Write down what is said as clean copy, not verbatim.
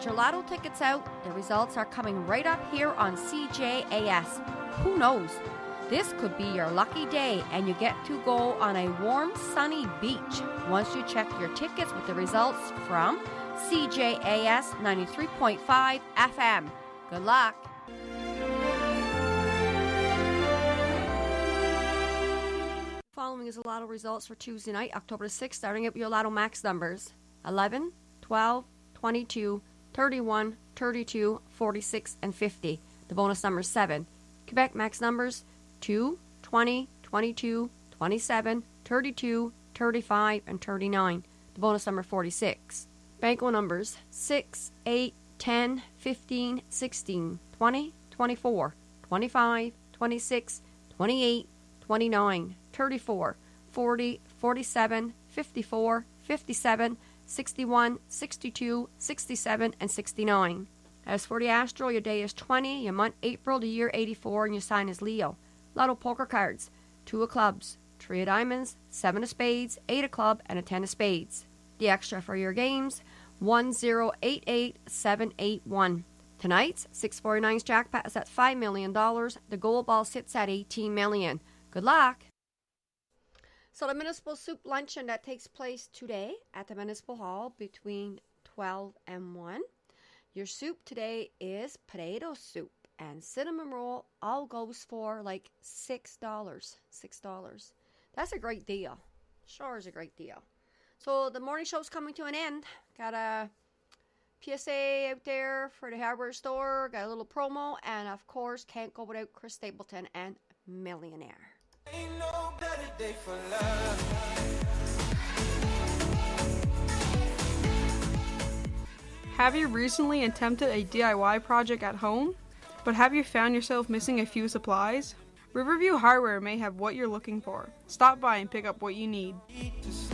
Get your lotto tickets out. The results are coming right up here on CJAS. Who knows? This could be your lucky day, and you get to go on a warm, sunny beach once you check your tickets with the results from CJAS 93.5 FM. Good luck. Following is a lotto results for Tuesday night, October 6th, starting at your lotto max numbers 11, 12, 22, 31, 32, 46, and 50. The bonus number is 7. Quebec max numbers 2, 20, 22, 27, 32, 35, and 39. The bonus number 46. Banco numbers 6, 8, 10, 15, 16, 20, 24, 25, 26, 28, 29, 34, 40, 47, 54, 57, 61, 62, 67, and 69. As for the astro, your day is 20, your month April, the year 84, and your sign is Leo. Lotto poker cards, 2 of clubs, 3 of diamonds, 7 of spades, 8 of club, and a 10 of spades. The extra for your games, 1088781. Tonight's 649's jackpot is at $5 million. The gold ball sits at $18 million. Good luck. So the Municipal Soup Luncheon that takes place today at the Municipal Hall between 12 and 1. Your soup today is potato soup and cinnamon roll. All goes for like $6. $6. That's a great deal. Sure is a great deal. So the morning show's coming to an end. Got a PSA out there for the hardware store. Got a little promo. And of course, can't go without Chris Stapleton and Millionaire. Ain't no better day for love. Have you recently attempted a DIY project at home? But have you found yourself missing a few supplies? Riverview Hardware may have what you're looking for. Stop by and pick up what you need.